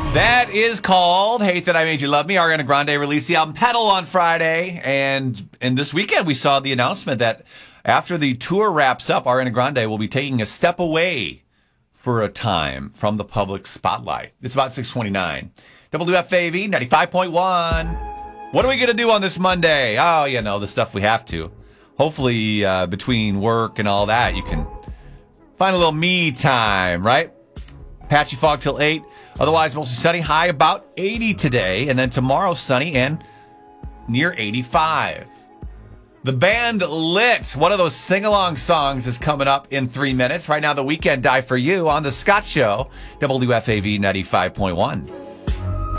That is called Hate That I Made You Love Me. Ariana Grande released the album Pedal on Friday. And this weekend, we saw the announcement that after the tour wraps up, Ariana Grande will be taking a step away for a time from the public spotlight. It's about 6:29. WFAV 95.1. What are we going to do on this Monday? Oh, the stuff we have to. Hopefully, between work and all that, you can find a little me time, right? Patchy fog till 8. Otherwise, mostly sunny. High about 80 today. And then tomorrow, sunny and near 85. The band Lit, one of those sing-along songs, is coming up in 3 minutes. Right now, The Weekend, Die For You on The Scott Show, WFAV 95.1.